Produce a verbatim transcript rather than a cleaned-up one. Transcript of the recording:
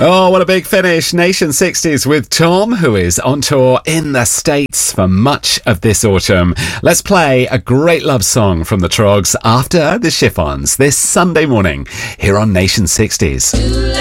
Oh, what a big finish. Nation sixties with Tom, who is on tour in the States for much of this autumn. Let's play a great love song from the Troggs after the Chiffons this Sunday morning here on Nation sixties.